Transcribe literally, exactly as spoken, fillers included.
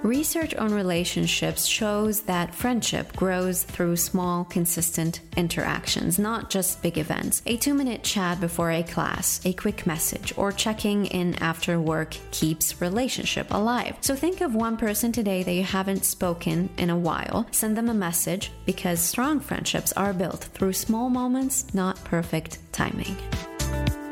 Research on relationships shows that friendship grows through small, consistent interactions, not just big events. A two-minute chat before a class, a quick message, or checking in after work keeps relationship alive. So think of one person today that you haven't spoken in a while. Send them a message, because strong friendships are built through small moments, not perfect timing.